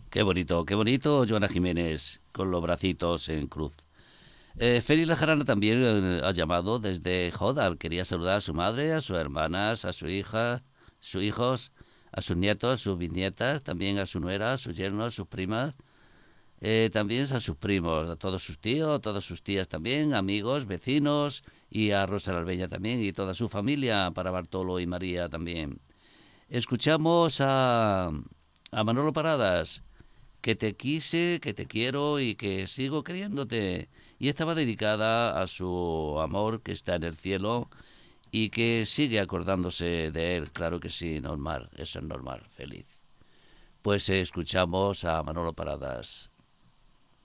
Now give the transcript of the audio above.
qué bonito, Joana Jiménez, con los bracitos en cruz. Félix Lajarana también ha llamado desde Jodal. Quería saludar a su madre, a sus hermanas, a su hija, sus hijos, a sus nietos, a sus bisnietas, también a su nuera, a sus yernos, a sus primas, también a sus primos, a todos sus tíos, a todas sus tías también, amigos, vecinos y a Rosa la Albeña también y toda su familia, para Bartolo y María también. Escuchamos a Manolo Paradas, que te quise, que te quiero y que sigo queriéndote. Y estaba dedicada a su amor que está en el cielo y que sigue acordándose de él. Claro que sí, normal, eso es normal, feliz. Pues escuchamos a Manolo Paradas.